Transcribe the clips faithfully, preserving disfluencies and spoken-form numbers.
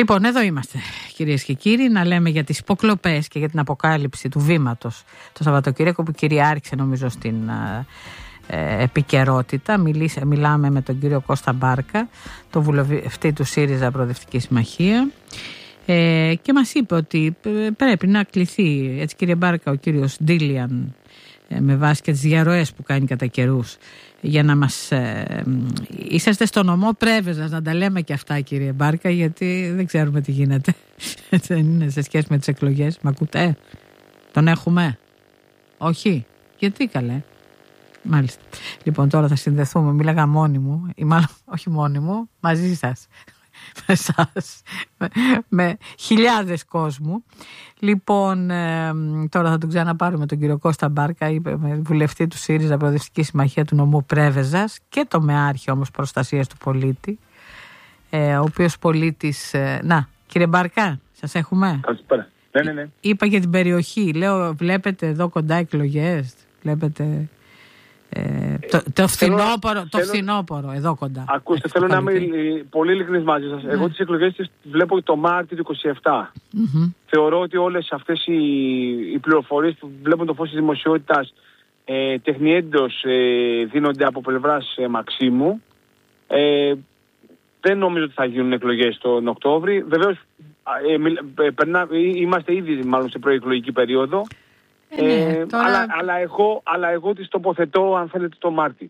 Λοιπόν, εδώ είμαστε, κυρίες και κύριοι, να λέμε για τις υποκλοπές και για την αποκάλυψη του βήματος το Σαββατοκύριακο που κυριάρχησε νομίζω στην ε, επικαιρότητα. Μιλήσα, μιλάμε με τον κύριο Κώστα Μπάρκα, το βουλευτή του ΣΥΡΙΖΑ Προοδευτική Συμμαχία, ε, και μας είπε ότι πρέπει να κληθεί, έτσι κύριε Μπάρκα, ο κύριος Ντίλιαν, ε, με βάση και τις διαρροές που κάνει κατά καιρούς, για να μας ε, είσαστε στο νομό Πρέβεζας, να τα λέμε και αυτά κύριε Μπάρκα, γιατί δεν ξέρουμε τι γίνεται. Δεν είναι σε σχέση με τις εκλογές. Μ' ακούτε? Τον έχουμε? Όχι? Γιατί καλέ? Μάλιστα. Λοιπόν, τώρα θα συνδεθούμε, μίλαγα μόνη μου, ή μάλλον όχι μόνη μου, μαζί σας, με εσάς, με, με χιλιάδες κόσμου. Λοιπόν, ε, τώρα θα τον ξαναπάρουμε τον κύριο Κώστα Μπάρκα, είπε, βουλευτή του ΣΥΡΙΖΑ Προοδευτική Συμμαχία του νομού Πρέβεζας και το μεάρχη όμως προστασίας του πολίτη, ε, ο οποίος πολίτης, ε, να, κύριε Μπάρκα, σας έχουμε? Καλησπέρα. Ναι, ναι, ναι. Είπα για την περιοχή, λέω, βλέπετε εδώ κοντά εκλογές, βλέπετε... Ε, το, το, φθινόπωρο, το φθινόπωρο εδώ κοντά. Ακούστε, θέλω να είμαι πολύ ειλικρινής μαζί σας. Ναι. Εγώ τις εκλογές τις βλέπω το Μάρτιο του είκοσι επτά. Mm-hmm. Θεωρώ ότι όλες αυτές οι, οι πληροφορίες που βλέπουν το φως της δημοσιότητας ε, τεχνιέντος ε, δίνονται από πλευράς ε, Μαξίμου. Ε, δεν νομίζω ότι θα γίνουν εκλογές τον Οκτώβρη. Βεβαίως ε, ε, περνά, ε, είμαστε ήδη μάλλον σε προεκλογική περίοδο. Ε, ναι, ε, τώρα... αλλά, αλλά, εγώ, αλλά εγώ τις τοποθετώ, αν θέλετε, το Μάρτι.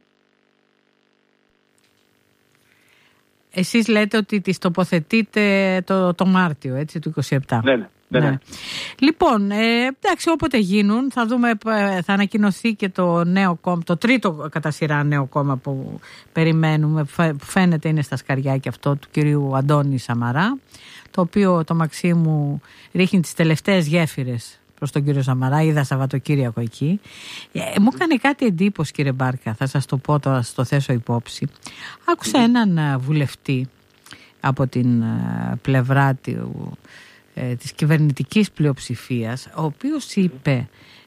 Εσείς λέτε ότι τις τοποθετείτε το, το Μάρτιο, έτσι, του είκοσι επτά. Ναι, ναι. ναι, ναι. ναι. Λοιπόν, ε, εντάξει, όποτε γίνουν, θα δούμε, θα ανακοινωθεί και το νέο κόμμα, το τρίτο κατά σειρά νέο κόμμα που περιμένουμε, που φαίνεται είναι στα σκαριά και αυτό, του κυρίου Αντώνη Σαμαρά, το οποίο το Μαξίμου ρίχνει τις τελευταίες γέφυρες προς τον κύριο Σαμαρά, είδα Σαββατοκύριακο εκεί. Ε, μου έκανε κάτι εντύπωση κύριε Μπάρκα, θα σας το πω τώρα, στο θέσω υπόψη. Άκουσα έναν βουλευτή από την πλευρά του, ε, της κυβερνητικής πλειοψηφίας, ο οποίος είπε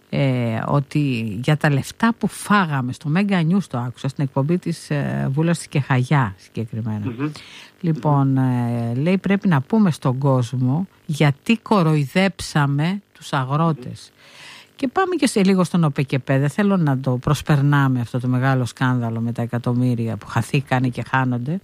ε, ότι για τα λεφτά που φάγαμε στο Μέγκα Νιούς, το άκουσα στην εκπομπή της ε, Βούλας της Κεχαγιά συγκεκριμένα. Mm-hmm. Λοιπόν, ε, λέει πρέπει να πούμε στον κόσμο γιατί κοροϊδέψαμε τους αγρότες. Και πάμε και σε λίγο στον ΟΠΕΚΕΠΕ. Δεν θέλω να το προσπερνάμε αυτό το μεγάλο σκάνδαλο με τα εκατομμύρια που χαθήκανε και χάνονται.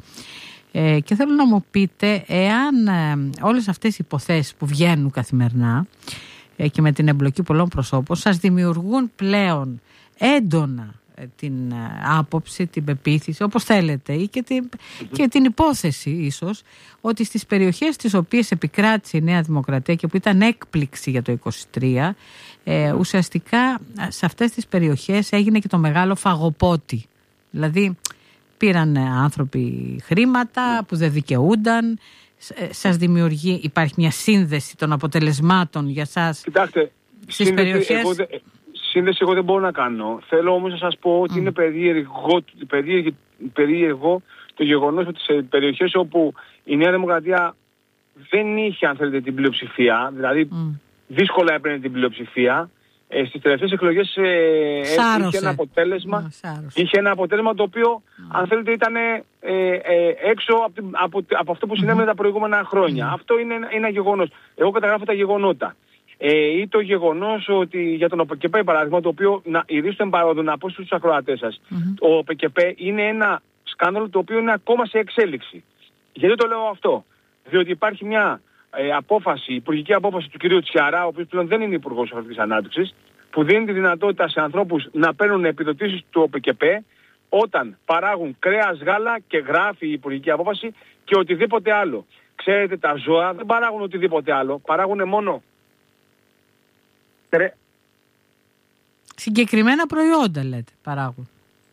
Ε, και θέλω να μου πείτε εάν ε, όλες αυτές οι υποθέσεις που βγαίνουν καθημερινά ε, και με την εμπλοκή πολλών προσώπων σας δημιουργούν πλέον έντονα την άποψη, την πεποίθηση, όπως θέλετε, ή και την, και την υπόθεση ίσως ότι στις περιοχές τις οποίες επικράτησε η Νέα Δημοκρατία και που ήταν έκπληξη για το είκοσι τρία, ε, ουσιαστικά σε αυτές τις περιοχές έγινε και το μεγάλο φαγοπότη. Δηλαδή πήραν άνθρωποι χρήματα που δεν δικαιούνταν. Σας δημιουργεί, υπάρχει μια σύνδεση των αποτελεσμάτων για σας? Κοιτάξτε, στις περιοχές... Εγώ δε... Σύνδεση εγώ δεν μπορώ να κάνω. Θέλω όμως να σας πω ότι mm. είναι περίεργο, περίεργο, περίεργο το γεγονός ότι σε περιοχές όπου η Νέα Δημοκρατία δεν είχε, αν θέλετε, την πλειοψηφία, δηλαδή mm. δύσκολα έπαιρνε την πλειοψηφία, ε, στις τελευταίες εκλογές ε, είχε, ένα αποτέλεσμα, mm, είχε ένα αποτέλεσμα το οποίο, mm. αν θέλετε, ήταν ε, ε, έξω από, την, από, από αυτό που συνέβαινε mm. τα προηγούμενα χρόνια. Mm. Αυτό είναι ένα, ένα γεγονός. Εγώ καταγράφω τα γεγονότα. Ε, ή το γεγονός ότι για τον ΟΠΕΚΕΠΕ, παράδειγμα, το οποίο να ηρίστον παρόδο να πω στους ακροατές σας, mm-hmm. ο ΟΠΕΚΕΠΕ είναι ένα σκάνδαλο το οποίο είναι ακόμα σε εξέλιξη. Γιατί το λέω αυτό? Διότι υπάρχει μια ε, απόφαση, υπουργική απόφαση του κυρίου Τσιαρά, ο οποίος πλέον δεν είναι υπουργός Αγροτικής Ανάπτυξης, που δίνει τη δυνατότητα σε ανθρώπους να παίρνουν επιδοτήσεις του ΟΠΕΚΕΠΕ όταν παράγουν κρέας, γάλα και γράφει η υπουργική απόφαση και οτιδήποτε άλλο. Ξέρετε, τα ζώα δεν παράγουν οτιδήποτε άλλο, παράγουν μόνο συγκεκριμένα προϊόντα, λέτε, παράγουν.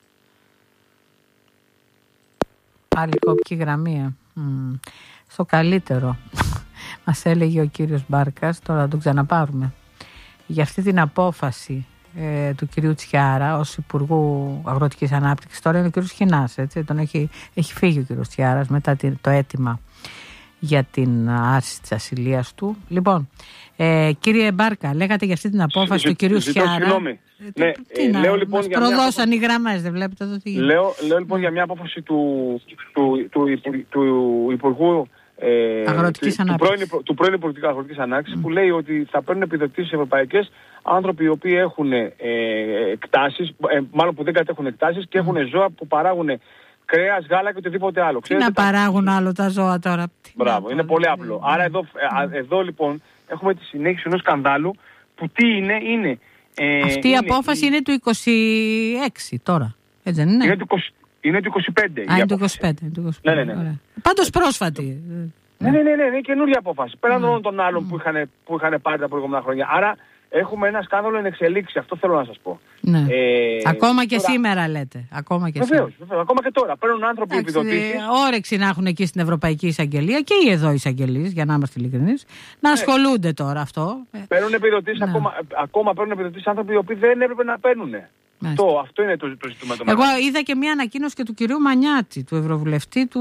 Πάλι κόπηκε η γραμμή. Mm. Στο καλύτερο μας έλεγε ο κύριος Μπάρκας, τώρα θα τον ξαναπάρουμε, για αυτή την απόφαση ε, του κυρίου Τσιάρα ως Υπουργού Αγροτικής Ανάπτυξης. Τώρα είναι ο κύριος Χινάς, έτσι, τον έχει, έχει φύγει ο κύριος Τσιάρας μετά το αίτημα για την άρση της ασυλίας του. Λοιπόν, ε, κύριε Μπάρκα, λέγατε για αυτή την απόφαση του κυρίου Σιάρα. Συγγνώμη. Ε, ναι, τι ε, να, λέω λοιπόν για προδώσαν μια... οι γραμμές, δεν βλέπετε εδώ τι γίνεται. Λέω, λέω λοιπόν για μια απόφαση του, του, του, του, του Υπουργού ε, αγροτικής του, του, πρώην, του πρώην Υπουργού Αγροτικής Ανάπτυξης, mm. που λέει ότι θα παίρνουν επιδοτήσεις ευρωπαϊκές άνθρωποι οι οποίοι έχουν ε, εκτάσεις, ε, μάλλον που δεν κατέχουν εκτάσεις και mm. έχουν ζώα που παράγουν κρέας, γάλα και οτιδήποτε άλλο. Τι Ξέρετε, να παράγουν τα... άλλο τα ζώα τώρα. Μπράβο, είναι πολύ απλό. Άρα εδώ, mm. εδώ λοιπόν έχουμε τη συνέχιση ενός σκανδάλου που τι είναι, είναι... Ε, Αυτή η είναι, απόφαση είναι, είναι του είκοσι έξι τώρα, έτσι δεν είναι? Είναι του είκοσι, είναι του είκοσι πέντε. Α, είναι του είκοσι πέντε. είκοσι πέντε. Ναι, ναι, ναι. Πάντως πρόσφατη. Ναι, ναι, ναι, ναι, είναι καινούργια απόφαση. Πέραν όλων των άλλων που είχαν, που είχαν πάρει τα προηγούμενα χρόνια. Άρα έχουμε ένα σκάνδαλο εν εξελίξη, αυτό θέλω να σας πω. Ναι. Ε, ακόμα και τώρα... σήμερα λέτε. Ακόμα και βεβαίως, σήμερα. Βεβαίως, ακόμα και τώρα. Παίρνουν άνθρωποι επιδοτήσεις. Όρεξη να έχουν εκεί στην Ευρωπαϊκή Εισαγγελία και οι εδώ εισαγγελίες, για να είμαστε ειλικρινείς, να ασχολούνται ναι. τώρα αυτό. Παίρνουν επιδοτήσεις, ναι. ακόμα, ακόμα παίρνουν επιδοτήσεις άνθρωποι οι οποίοι δεν έπρεπε να παίρνουν. Αυτό, αυτό είναι το, το ζήτημα. Εγώ είδα και μια ανακοίνωση και του κυρίου Μανιάτη, του Ευρωβουλευτή του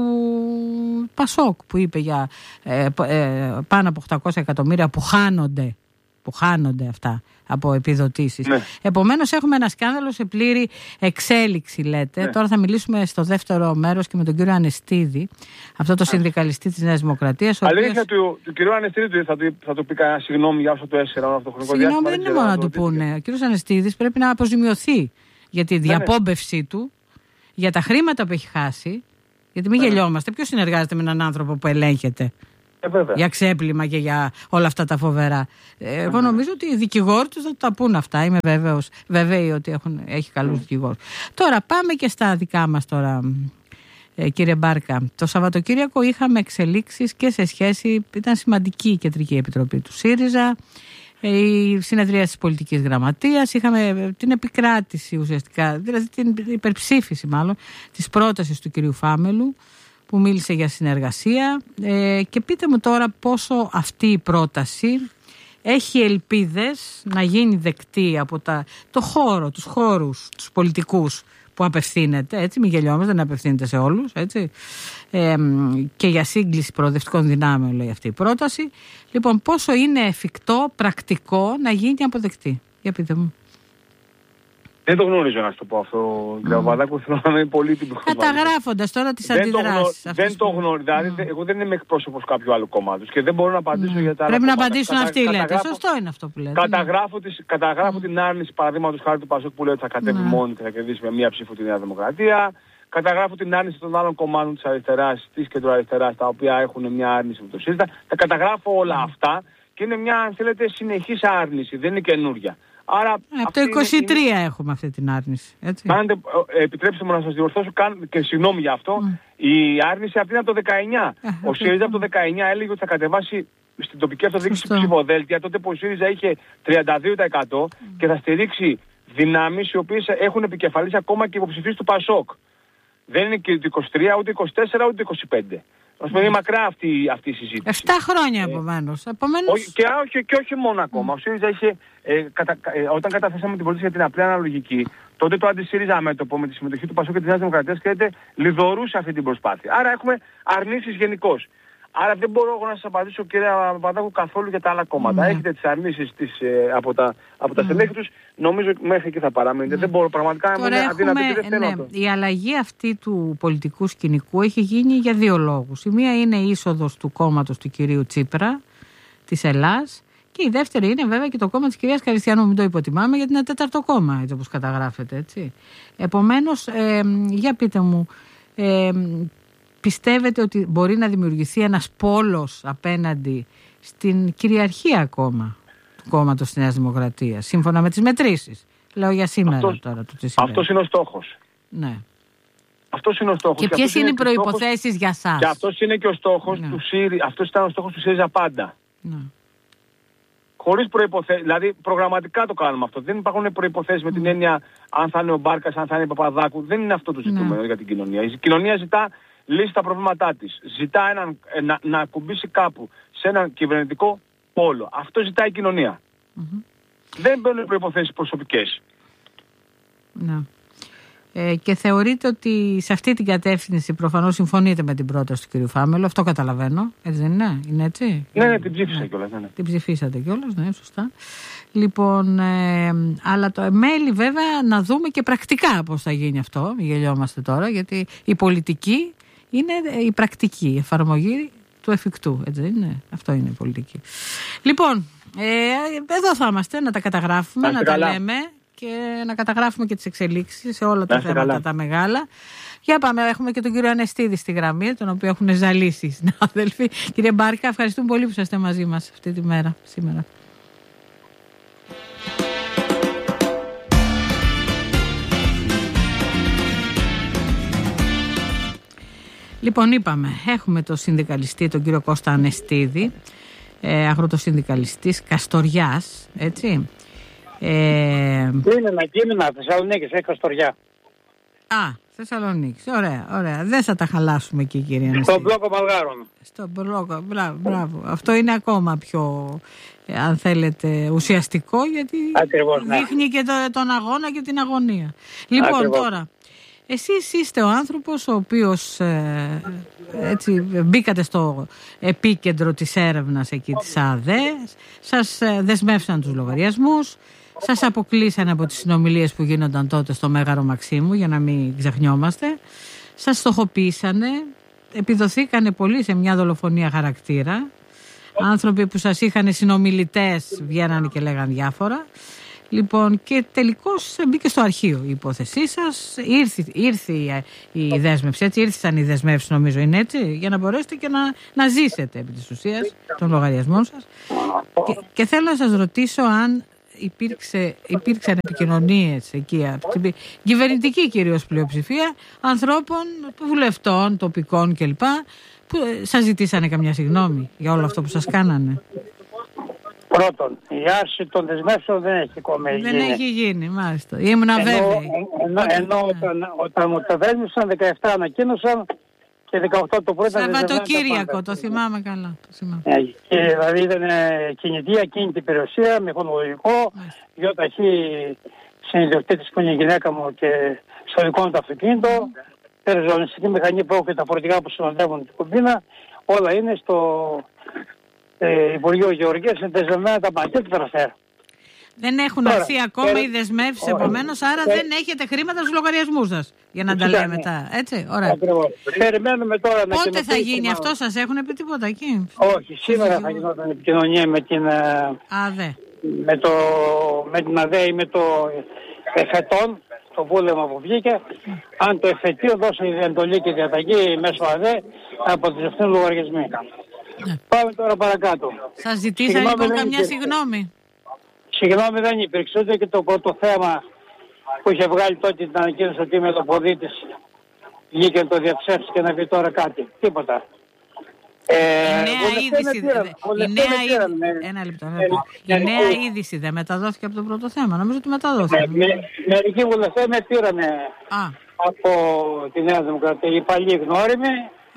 Πασόκ, που είπε για ε, ε, πάνω από οκτακόσια εκατομμύρια που χάνονται. που χάνονται αυτά από επιδοτήσεις. Ναι. Επομένως έχουμε ένα σκάνδαλο σε πλήρη εξέλιξη, λέτε. Ναι. Τώρα θα μιλήσουμε στο δεύτερο μέρος και με τον κύριο Ανεστίδη, αυτό το συνδικαλιστή της Νέας Δημοκρατίας. Αλήθεια οποίος... του, του κυρίου Ανεστίδη θα του, θα του πει κανένα συγγνώμη για όσο το έσυρα αυτό το χρονικό διάστημα. Συγγνώμη δεν είναι μόνο να του πούνε. Ο κύριος Ανεστίδης πρέπει να αποζημιωθεί για τη διαπόμπευσή ναι, ναι. του, για τα χρήματα που έχει χάσει. Γιατί μην ναι. γελιόμαστε. Ποιος συνεργάζεται με έναν άνθρωπο που ελέγχεται? Ε, για ξέπλυμα και για όλα αυτά τα φοβερά. Ε, εγώ νομίζω ότι οι δικηγόροι τους θα τα πούν αυτά. Είμαι βέβαιος, βέβαιη ότι έχουν, έχει καλούς mm. δικηγόρους. Τώρα πάμε και στα δικά μας τώρα, ε, κύριε Μπάρκα. Το Σαββατοκύριακο είχαμε εξελίξεις και σε σχέση, ήταν σημαντική η Κεντρική Επιτροπή του ΣΥΡΙΖΑ, η συνεδρία της Πολιτικής Γραμματείας, είχαμε την επικράτηση ουσιαστικά, δηλαδή την υπερψήφιση μάλλον, της πρότασης του κυρίου Φάμελου, που μίλησε για συνεργασία ε, και πείτε μου τώρα πόσο αυτή η πρόταση έχει ελπίδες να γίνει δεκτή από τα, το χώρο, τους χώρους, τους πολιτικούς που απευθύνεται, έτσι, μην γελιόμαστε, δεν απευθύνεται σε όλους, έτσι, ε, και για σύγκληση προοδευτικών δυνάμεων λέει αυτή η πρόταση. Λοιπόν, πόσο είναι εφικτό, πρακτικό να γίνει αποδεκτή? Για πείτε μου. Δεν το γνωρίζω να σου το πω αυτό, κύριε mm. Παπαδάκου. Θέλω να είμαι πολύ την προχωρήση. Καταγράφοντας τώρα τις αντιδράσεις. Δεν το γνωρίζω. Δηλαδή, mm. εγώ δεν είμαι εκπρόσωπος κάποιου άλλου κόμματος και δεν μπορώ να απαντήσω mm. για τα άλλα. Πρέπει κόμματα. να απαντήσουν Κατα... αυτοί, καταγράφω... λέτε. Σωστό είναι αυτό που λέτε. Καταγράφω, τις... Καταγράφω mm. την άρνηση παραδείγματος χάρη του Πασόκ που λέει ότι θα κατέβει mm. μόνη και θα κερδίσει με μία ψήφο τη Νέα Δημοκρατία. Καταγράφω την άρνηση των άλλων κομμάτων της αριστεράς, της κεντροαριστεράς, τα οποία έχουν μια άρνηση με το ΣΥΡΙΖΑ. Τα καταγράφω όλα mm. αυτά και είναι μια, αν θέλετε, συνεχής άρνηση. Δεν είναι καινούρια. Άρα, από το είκοσι τρία είναι... έχουμε αυτή την άρνηση. Έτσι. Κάνετε, επιτρέψτε μου να σας διορθώσω και συγγνώμη για αυτό. Mm. Η άρνηση αυτή είναι από το δεκαεννιά. Uh, okay. Ο ΣΥΡΙΖΑ από το δεκαεννιά έλεγε ότι θα κατεβάσει στην τοπική αυτοδιοίκηση ψηφοδέλτια, τότε που ο ΣΥΡΙΖΑ είχε τριάντα δύο τοις εκατό mm. και θα στηρίξει δυνάμεις οι οποίες έχουν επικεφαλής ακόμα και υποψηφίους του Πασόκ. Δεν είναι και το είκοσι τρία, ούτε είκοσι τέσσερα, ούτε είκοσι πέντε. Ας πούμε, είναι μακρά αυτή, αυτή η συζήτηση. Εφτά χρόνια επομένως. επομένως... Και, και, και όχι μόνο ακόμα. Mm. Ο ΣΥΡΙΖΑ είχε, ε, κατα, ε, όταν καταθέσαμε την πρόταση για την απλή αναλογική, τότε το αντι-ΣΥΡΙΖΑ μέτωπο με τη συμμετοχή του Πασόκ και της Νέας Δημοκρατίας, ξέρετε, λιδωρούσε αυτή την προσπάθεια. Άρα έχουμε αρνήσεις γενικώς. Άρα δεν μπορώ εγώ να σας απαντήσω, κύριε Παπαδάκου, καθόλου για τα άλλα κόμματα. Mm. Έχετε τις αρνήσεις της, ε, από τα, από τα mm. στελέχη τους. Νομίζω μέχρι εκεί θα παραμείνετε. Mm. Δεν μπορώ πραγματικά να μην αντιλαμβάνετε. Ναι, η αλλαγή αυτή του πολιτικού σκηνικού έχει γίνει για δύο λόγους. Η μία είναι η είσοδος του κόμματος του κυρίου Τσίπρα, της Ελλάς. Και η δεύτερη είναι βέβαια και το κόμμα της κυρίας Καριστιανού. Μην το υποτιμάμε, γιατί είναι τέταρτο κόμμα, έτσι όπως καταγράφεται. Έτσι. Επομένως, ε, για πείτε μου. Ε, Πιστεύετε ότι μπορεί να δημιουργηθεί ένας πόλος απέναντι στην κυριαρχία ακόμα του κόμματος της Νέας Δημοκρατίας, σύμφωνα με τις μετρήσεις? Λέω για σήμερα αυτός, τώρα. Το τι αυτός είναι ο στόχος. Ναι. Αυτός είναι ο στόχος. Και, και ποιες είναι οι προϋποθέσεις στόχος, για σας? Και αυτός είναι και ο στόχος ναι. του ΣΥΡΙΖΑ. Αυτός ήταν ο στόχος του ΣΥΡΙΖΑ πάντα. Ναι. Χωρίς προϋποθέσεις, δηλαδή προγραμματικά το κάνουμε αυτό. Δεν υπάρχουν προϋποθέσεις με την έννοια αν θα είναι ο Μπάρκας, αν θα είναι ο Παπαδάκου. Δεν είναι αυτό το ζητούμενο ναι. για την κοινωνία. Η κοινωνία ζητά λύσει τα προβλήματά της. Ζητά έναν, να, να ακουμπήσει κάπου σε έναν κυβερνητικό πόλο. Αυτό ζητάει η κοινωνία. Mm-hmm. Δεν μπαίνουν προϋποθέσεις προσωπικές. Ναι. Ε, και θεωρείτε ότι σε αυτή την κατεύθυνση προφανώς συμφωνείτε με την πρόταση του κ. Φάμελου. Αυτό καταλαβαίνω. Έτσι δεν είναι? Είναι έτσι? Ναι, ναι, την ψήφισα ναι. κιόλας. Ναι, ναι. Την ψηφίσατε κιόλας, ναι, σωστά. Λοιπόν, ε, αλλά το μέλη βέβαια να δούμε και πρακτικά πώς θα γίνει αυτό. Μην γελιόμαστε τώρα, γιατί η πολιτική είναι η πρακτική εφαρμογή του εφικτού, έτσι δεν είναι? Αυτό είναι η πολιτική. Λοιπόν, ε, εδώ θα είμαστε να τα καταγράφουμε, να, να τα λέμε και να καταγράφουμε και τις εξελίξεις σε όλα τα να θέματα καλά. Τα μεγάλα. Για πάμε, έχουμε και τον κύριο Ανεστίδη στη γραμμή, τον οποίο έχουν ζαλίσει οι συνάδελφοι. Κύριε Μπάρκα, ευχαριστούμε πολύ που είσαστε μαζί μας αυτή τη μέρα σήμερα. Λοιπόν, είπαμε, έχουμε τον συνδικαλιστή, τον κύριο Κώστα Ανεστίδη, ε, αγροτοσυνδικαλιστής Καστοριάς, έτσι. Ε, είναι ένα κείμενα, Θεσσαλονίκη, σε Καστοριά. Α, Θεσσαλονίκη, ωραία, ωραία. Δεν θα τα χαλάσουμε εκεί, κύριε Ανεστίδη. Στον μπλόκο Βαλγάρων. Στον μπλόκο, μπράβο, μπράβο. Αυτό είναι ακόμα πιο, ε, αν θέλετε, ουσιαστικό, γιατί ακριβώς, δείχνει ναι. και το, τον αγώνα και την αγωνία. Λοιπόν, ακριβώς. Τώρα... Εσείς είστε ο άνθρωπος ο οποίος ε, έτσι, μπήκατε στο επίκεντρο της έρευνας εκεί της ΑΔΕ, σας ε, δεσμεύσαν τους λογαριασμούς, σας αποκλείσαν από τις συνομιλίες που γίνονταν τότε στο Μέγαρο Μαξίμου, για να μην ξεχνιόμαστε, σας στοχοποίησανε, επιδοθήκανε πολύ σε μια δολοφονία χαρακτήρα, άνθρωποι που σας είχαν συνομιλητές βγαίνανε και λέγαν διάφορα. Λοιπόν, και τελικώς μπήκε στο αρχείο η υπόθεσή σας, ήρθε, ήρθε η δέσμευση, έτσι, ήρθαν οι δεσμεύσεις νομίζω, είναι έτσι, για να μπορέσετε και να, να ζήσετε επί της ουσίας των λογαριασμών σας. Και, και θέλω να σας ρωτήσω αν υπήρξε, υπήρξαν επικοινωνίες εκεί, από την κυβερνητική κυρίως πλειοψηφία, ανθρώπων, βουλευτών, τοπικών κλπ, που σας ζητήσανε καμιά συγγνώμη για όλο αυτό που σας κάνανε. Πρώτον, η άρση των δεσμεύσεων δεν έχει ακόμα γίνει. Δεν έχει γίνει, μάλιστα. Ήμουν αβέβαιη. Ενώ, ενώ όταν, όταν μου το δέσμευσαν, δεκαεπτά ανακοίνωσαν και δεκαοκτώ το πρωί. Σαββατοκύριακο, το θυμάμαι καλά. Το θυμάμαι. Ε, και, δηλαδή ήταν κινητή, ακίνητη περιουσία, μηχανολογικό, γιοταχή συνειδιοκτήτης που είναι η γυναίκα μου και στο δικό μου το αυτοκίνητο, περιζωνιστική μηχανή που έχω και τα φορτηγά που συνοδεύουν την κουμπίνα, όλα είναι στο... Ε, Υπουργείο Γεωργίας, είναι δεσμευμένα τα μπανκέτ του τραστέρ. Δεν έχουν αρθεί ακόμα ε, οι δεσμεύσεις, επομένως, άρα ε, δεν έχετε χρήματα στους λογαριασμούς σας για να τα λέμε μετά. Έτσι, ωραία. Ακριβώς. Περιμένουμε τώρα να πότε θα γίνει αυτό, σας έχουν πει τίποτα εκεί? Όχι, σήμερα θα γινόταν επικοινωνία με την ΑΔΕ. Με, το, με την ΑΔΕ ή με το εφετών, το βούλευμα που βγήκε. Αν το εφετείο δώσει εντολή και διαταγή μέσω ΑΔΕ, θα αποτελεστούν λογαριασμοί. Ναι. Πάμε τώρα παρακάτω. Σας ζητήσαν λοιπόν καμιά συγγνώμη? Συγγνώμη δεν υπήρξε, ούτε και το πρώτο θέμα που είχε βγάλει τότε την ανακοίνωση ότι είμαι το ποδίτης βγήκε να το διαψεύσει και να πει τώρα κάτι. Τίποτα. Ε, η νέα είδηση, η νέα είδηση, ένα λεπτό, η νέα είδηση δεν μεταδόθηκε από το πρώτο θέμα? Νομίζω ότι μεταδόθηκε. Με, μερικοί βουλευτές με πήρανε από τη Νέα Δημοκρατία, οι παλιοί γνώριμοι.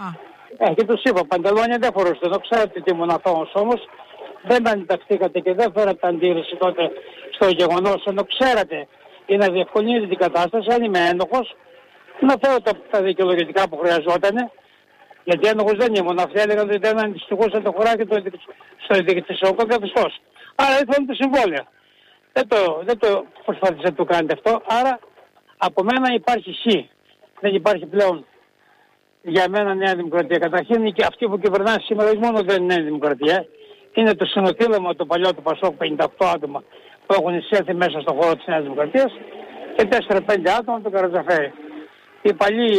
Ε, και τους είπα, παντελόνια δεν φορούσατε, εδώ ξέρετε τι ήμουν αθώος όμως, δεν αντιταχθήκατε και δεν φέρατε αντίρρηση τότε στο γεγονός, ενώ ξέρατε για να διευκολύνετε την κατάσταση, αν είμαι ένοχος, να φέρω τα, τα δικαιολογητικά που χρειαζόταν, γιατί ένοχος δεν ήμουν, αυτοί έλεγαν ότι δεν αντιστοιχούσαν το χωράκι στο ιδιοκτησιακό καθεστώς. Άρα ήθελαν το συμβόλαιο. Δεν το, δεν το προσπαθήσατε να το κάνετε αυτό, άρα από μένα υπάρχει σι, δεν υπάρχει πλέον. Για μένα Νέα Δημοκρατία. Καταρχήν και αυτοί που κυβερνάνε σήμερα όχι μόνο δεν είναι Νέα Δημοκρατία, είναι το συνοτήλωμα το παλιό του Πασόκ, πενήντα οκτώ άτομα που έχουν εισέλθει μέσα στον χώρο της Νέας Δημοκρατίας και τέσσερα πέντε άτομα του Καρατζαφέρη. Οι παλιοί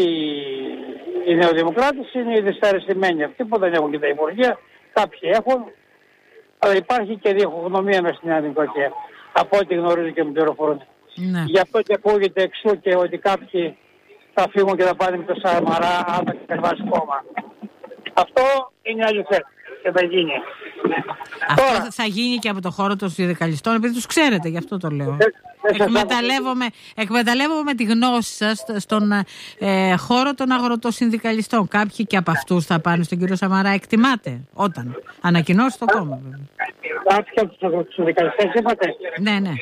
οι νεοδημοκράτες είναι οι δυσαρεστημένοι αυτοί που δεν έχουν και τα υπουργεία, κάποιοι έχουν, αλλά υπάρχει και διχογνωμία μέσα στη Νέα Δημοκρατία. Από ό,τι γνωρίζω και με πληροφορούν. Ναι. Γι' αυτό και ακούγεται εξού και ότι κάποιοι θα φύγουν και θα πάνε με το Σαμαρά, άμα και κατεβάσει κόμμα. Αυτό είναι αληθές και θα γίνει. Αυτό τώρα, θα γίνει και από το χώρο των συνδικαλιστών, επειδή τους ξέρετε, γι' αυτό το λέω. Εκμεταλλεύομαι, εκμεταλλεύομαι τη γνώση σας στον ε, χώρο των αγροτοσυνδικαλιστών. Κάποιοι και από αυτούς θα πάνε στον κύριο Σαμαρά, εκτιμάτε, όταν ανακοινώσει το κόμμα. Κάποιοι από τους αγροτοσυνδικαλιστές είπατε. Ναι, ναι.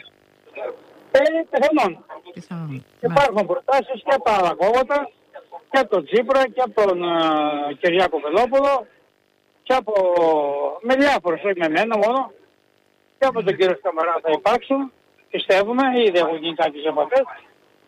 Ε, πιθανόν. Υπάρχουν προτάσεις και από τα άλλα κόμματα, και από τον Τσίπρα, και από τον uh, Κυριάκο Βελόπουλο, και από... με διάφορους, όχι με μένα μόνο, και από τον κύριο Σαμαρά θα υπάρξουν, πιστεύουμε, ήδη έχουν γίνει κάποιες επαφές,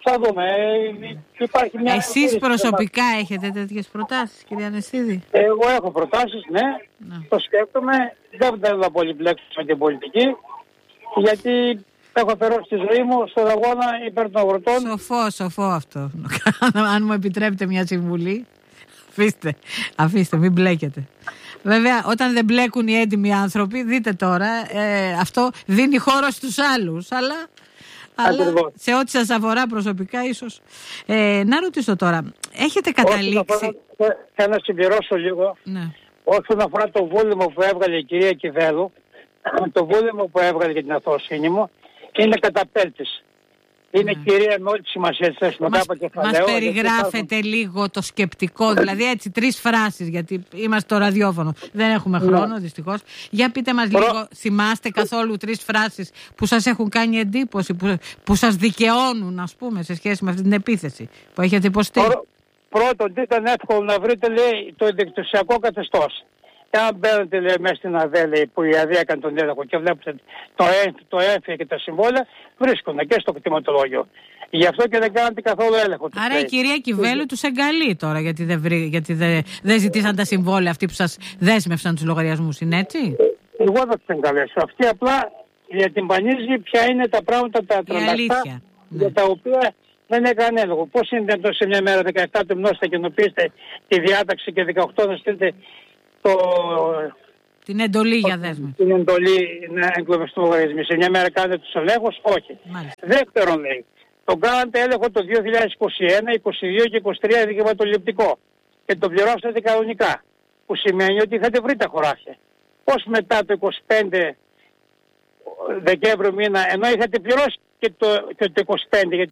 Θα δούμε. Υπάρχει μια Εσείς προσωπικά θέμα. Έχετε τέτοιες προτάσεις, κυρία Νεστίδη? Εγώ έχω προτάσεις, ναι. Να. Το σκέφτομαι. Δεν θέλω να πολυπλέξω με την πολιτική, γιατί έχω αφαιρώσει τη ζωή μου στον αγώνα υπέρ των αγροτών. Σοφό, σοφό αυτό. Αν μου επιτρέπετε μια συμβουλή, αφήστε, αφήστε, μην μπλέκετε. Βέβαια, όταν δεν μπλέκουν οι έντιμοι άνθρωποι, δείτε τώρα, ε, αυτό δίνει χώρο στους άλλους, αλλά... Αλλά σε ό,τι σας αφορά προσωπικά ίσως. Ε, να ρωτήσω τώρα, έχετε καταλήξει... Θέλω να συμπληρώσω λίγο. Ναι. Όσον αφορά το βούλημο που έβγαλε η κυρία Κιβέλου, το βούλημο που έβγαλε για την αθώωσύνη μου είναι καταπέλτης. Είναι ναι. κυρία με όλη τη σημασία της θέσης. Μας, μας περιγράφετε λίγο το σκεπτικό, δηλαδή έτσι τρεις φράσεις, γιατί είμαστε στο ραδιόφωνο, δεν έχουμε χρόνο ναι. δυστυχώς. Για πείτε μας Προ... λίγο, θυμάστε καθόλου τρεις φράσεις που σας έχουν κάνει εντύπωση, που, που σας δικαιώνουν, ας πούμε, σε σχέση με αυτή την επίθεση που έχετε υποστεί? Προ... Πρώτον, ήταν εύκολο να βρείτε, λέει, το δικτυωσιακό καθεστώς. Αν μπαίνετε, λέει, μέσα στην ΑΔΕ, λέει, που η ΑΔΕ έκανε τον έλεγχο και βλέπετε το έμφυ, το έμφυ και τα συμβόλαια, βρίσκονται και στο κτηματολόγιο. Γι' αυτό και δεν κάνατε καθόλου έλεγχο. Άρα λέει. Η κυρία Κιβέλου τους εγκαλεί τώρα, γιατί δεν, βρή, γιατί δεν, δεν ζητήσαν τα συμβόλαια αυτοί που σας δέσμευσαν τους λογαριασμούς, είναι έτσι? Εγώ δεν τους εγκαλέσω. Αυτή απλά διατυμπανίζει ποια είναι τα πράγματα τα τραντακτά για ναι. τα οποία δεν έκανε έλεγχο. Πώς είναι δυνατόν σε μια μέρα δεκαεπτά του μηνός θα κοινοποιήσετε τη διάταξη και δεκαοκτώ να στείλετε το... την εντολή για δέσμευση. Την εντολή να εγκλωβιστούν λογαριασμοί. Σε μια μέρα κάνετε τους ελέγχους, όχι. Μάλιστα. Δεύτερον, λέει, τον κάνατε έλεγχο το δύο χιλιάδες είκοσι ένα, είκοσι δύο και είκοσι τρία δικαιωματοληπτικό και το πληρώσατε κανονικά. Που σημαίνει ότι είχατε βρει τα χωράφια. Πώς μετά το είκοσι πέντε Δεκέμβριο μήνα, ενώ είχατε πληρώσει και το, και το είκοσι πέντε, γιατί